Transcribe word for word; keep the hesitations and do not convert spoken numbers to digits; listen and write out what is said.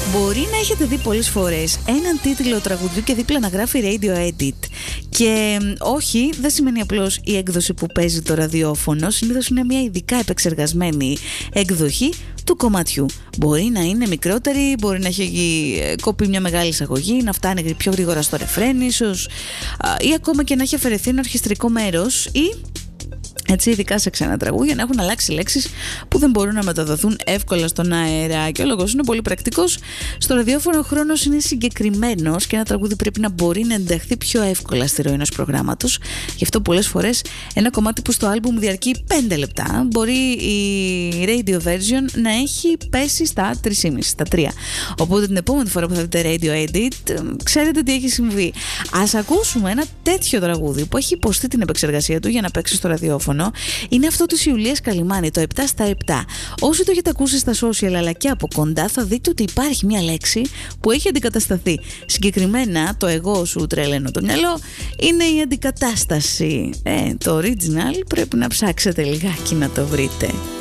Μπορεί να έχετε δει πολλές φορές έναν τίτλο τραγουδιού και δίπλα να γράφει Radio Edit. Και όχι, δεν σημαίνει απλώς η έκδοση που παίζει το ραδιόφωνο. Συνήθως είναι μια ειδικά επεξεργασμένη εκδοχή του κομματιού. Μπορεί να είναι μικρότερη, μπορεί να έχει κοπεί μια μεγάλη εισαγωγή, να φτάνει πιο γρήγορα στο ρεφρέν ίσως, ή ακόμα και να έχει αφαιρεθεί ένα ορχιστρικό μέρος, ή έτσι, ειδικά σε ξένα τραγούδια, να έχουν αλλάξει λέξεις που δεν μπορούν να μεταδοθούν εύκολα στον αέρα. Και ο λόγος είναι πολύ πρακτικός. Στο ραδιόφωνο ο χρόνος είναι συγκεκριμένος και ένα τραγούδι πρέπει να μπορεί να ενταχθεί πιο εύκολα στη ροή ενός προγράμματος. Γι' αυτό πολλές φορές ένα κομμάτι που στο άλμπουμ διαρκεί πέντε λεπτά, μπορεί η radio version να έχει πέσει στα τρία και μισό, στα τρία. Οπότε την επόμενη φορά που θα δείτε radio edit, ξέρετε τι έχει συμβεί. Ας ακούσουμε ένα τέτοιο τραγούδι που έχει υποστεί την επεξεργασία του για να παίξει στο ραδιόφωνο. Είναι αυτό της Ιουλίας Καλυμάνη, το επτά στα επτά. Όσοι το έχετε ακούσει στα social αλλά και από κοντά, θα δείτε ότι υπάρχει μια λέξη που έχει αντικατασταθεί. Συγκεκριμένα, το εγώ σου τρελαίνω το μυαλό είναι η αντικατάσταση. Ε, το original πρέπει να ψάξετε λιγάκι να το βρείτε.